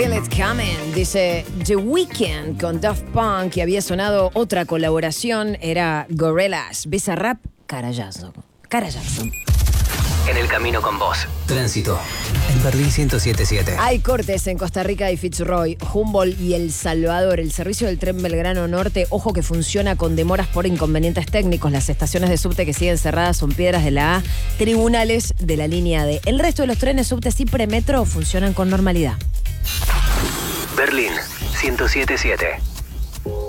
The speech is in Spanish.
Feel It Coming, dice The Weeknd con Daft Punk, y había sonado otra colaboración, era Gorillaz, Bizarrap, Cara Jackson. En el camino con vos. Tránsito. En Berlín 107.7. Hay cortes en Costa Rica y Fitzroy, Humboldt y El Salvador. El servicio del tren Belgrano Norte, ojo que funciona con demoras por inconvenientes técnicos. Las estaciones de subte que siguen cerradas son Piedras de la A, Tribunales de la línea D. El resto de los trenes, subtes y premetro funcionan con normalidad. Berlín 107.7.